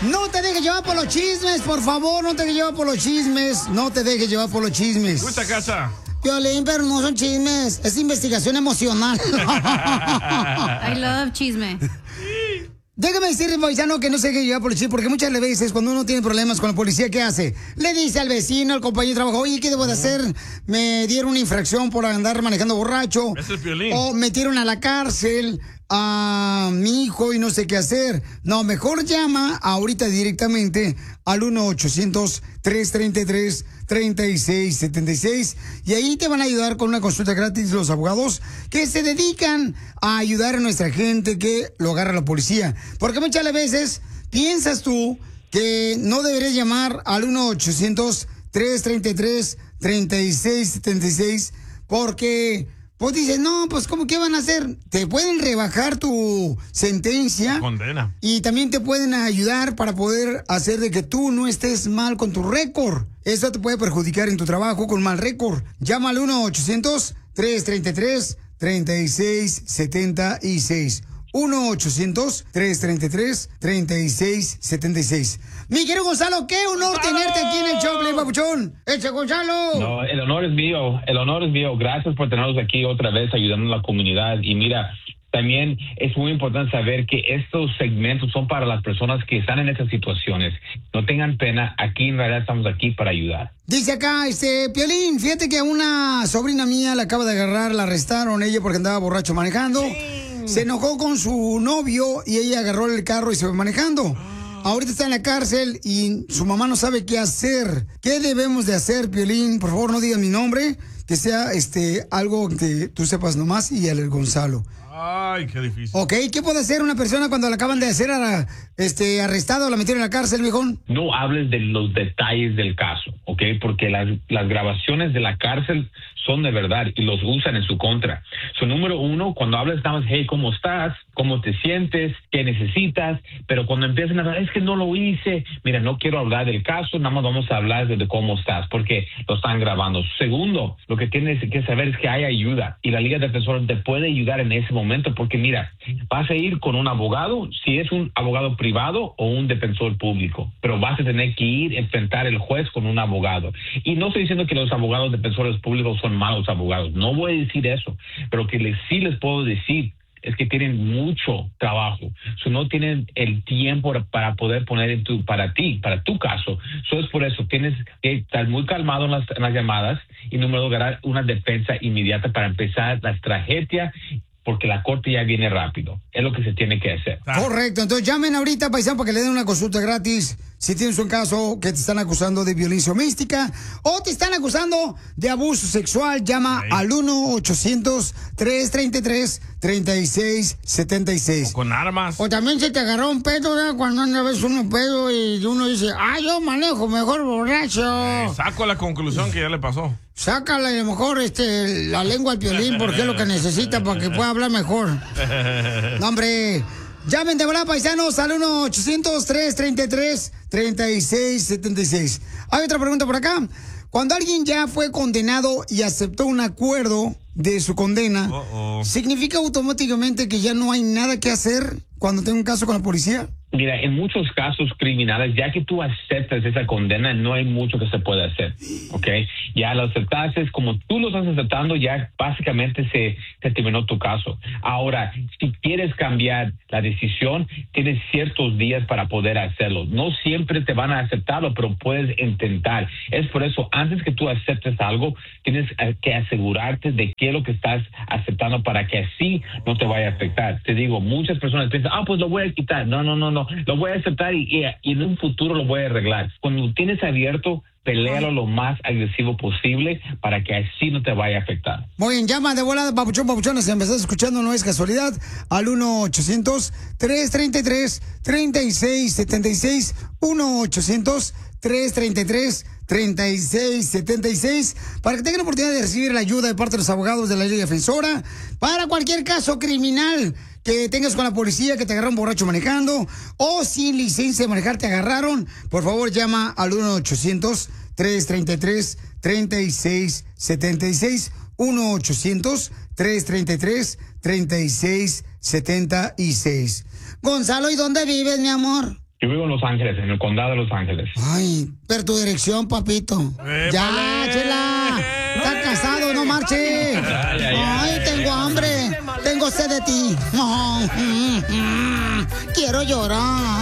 No te dejes llevar por los chismes, por favor, no te dejes llevar por los chismes. No te dejes llevar por los chismes. Escucha, casa. Piolín, pero no son chismes, es investigación emocional. I love chisme. Déjame decirle, paisano, que no se deje llevar por el chisme, porque muchas veces cuando uno tiene problemas con la policía, ¿qué hace? Le dice al vecino, al compañero de trabajo, oye, ¿qué debo de hacer? Me dieron una infracción por andar manejando borracho. Es el Piolín. O metieron a la cárcel a mi hijo y no sé qué hacer. No, mejor llama ahorita directamente al 1-800-333-3676 y ahí te van a ayudar con una consulta gratis los abogados que se dedican a ayudar a nuestra gente que lo agarra la policía. Porque muchas veces piensas tú que no deberías llamar al 1-800-333-3676 porque... Pues dices, no, pues ¿cómo qué van a hacer? Te pueden rebajar tu sentencia. Condena. Y también te pueden ayudar para poder hacer de que tú no estés mal con tu récord. Eso te puede perjudicar en tu trabajo con mal récord. Llama al 1-800-333-3676. 1-800-333-3676. Mi querido Gonzalo, qué honor tenerte aquí en el show, Play Papuchón. ¡Eche, Gonzalo! No, el honor es mío, Gracias por tenernos aquí otra vez ayudando a la comunidad. Y mira, también es muy importante saber que estos segmentos son para las personas que están en esas situaciones. No tengan pena, aquí en realidad estamos aquí para ayudar. Dice acá, Piolín, fíjate que a una sobrina mía la acaba de agarrar, la arrestaron ella porque andaba borracho manejando. Sí. Se enojó con su novio y ella agarró el carro y se fue manejando. Ahorita está en la cárcel y su mamá no sabe qué hacer. ¿Qué debemos de hacer, Piolín? Por favor, no digas mi nombre, que sea algo que tú sepas nomás y el Gonzalo. Ay, qué difícil. Ok, ¿qué puede hacer una persona cuando la acaban de hacer arrestado o la metieron en la cárcel, viejón? No hables de los detalles del caso, ¿ok? Porque las grabaciones de la cárcel son de verdad y los usan en su contra. Número uno, cuando hablas, estamos, hey, ¿cómo estás? ¿Cómo te sientes? ¿Qué necesitas? Pero cuando empiezan a hablar, es que no lo hice. Mira, no quiero hablar del caso, nada más vamos a hablar de cómo estás, porque lo están grabando. Segundo, lo que tienes que saber es que hay ayuda y la Liga de Defensores te puede ayudar en ese momento, porque mira, vas a ir con un abogado, si es un abogado privado o un defensor público, pero vas a tener que ir a enfrentar el juez con un abogado. Y no estoy diciendo que los abogados defensores públicos son malos abogados, no voy a decir eso, pero que sí les puedo decir es que tienen mucho trabajo, no tienen el tiempo para poder poner para tu caso. Es por eso tienes que estar muy calmado en las llamadas y número dos, una defensa inmediata para empezar la tragedia, porque la corte ya viene rápido. Es lo que se tiene que hacer. Correcto. Entonces llamen ahorita, paisano, para que le den una consulta gratis. Si tienes un caso que te están acusando de violencia doméstica o te están acusando de abuso sexual, llama al 1-800-333-3676. O con armas. O también se te agarró un pedo, ¿verdad? Cuando anda ves uno pedo y uno dice, yo manejo mejor borracho. Saco la conclusión que ya le pasó. Sácale a lo mejor la lengua al Piolín porque es lo que necesita para que pueda hablar mejor. No, hombre. Llamen de verdad, paisanos, al 1-800-333-3676. Hay otra pregunta por acá. Cuando alguien ya fue condenado y aceptó un acuerdo de su condena, ¿significa automáticamente que ya no hay nada que hacer cuando tenga un caso con la policía? Mira, en muchos casos criminales, ya que tú aceptas esa condena, no hay mucho que se pueda hacer, ¿ok? Ya lo aceptaste, como tú lo estás aceptando, ya básicamente se terminó tu caso. Ahora, si quieres cambiar la decisión, tienes ciertos días para poder hacerlo. No siempre te van a aceptarlo, pero puedes intentar. Es por eso, antes que tú aceptes algo, tienes que asegurarte de qué es lo que estás aceptando para que así no te vaya a afectar. Te digo, muchas personas piensan, pues lo voy a quitar. No. Lo voy a aceptar y en un futuro lo voy a arreglar. Cuando tienes abierto, peléalo lo más agresivo posible para que así no te vaya a afectar. Muy bien, llama de volada, papuchones, si me estás escuchando, no es casualidad, al 1-800-333-3676, 1-800-333-3676, para que tengan la oportunidad de recibir la ayuda de parte de los abogados de la Liga Defensora, para cualquier caso criminal que tengas con la policía, que te agarraron borracho manejando, o sin licencia de manejar te agarraron, por favor llama al 1-800-333-3676, 1-800-333-3676. Gonzalo, ¿y dónde vives, mi amor? Yo vivo en Los Ángeles, en el condado de Los Ángeles. Ay, pero tu dirección, papito. Ya, Chela. Está casado, no marche. Ay, tengo hambre. Tengo sed de ti. Quiero llorar.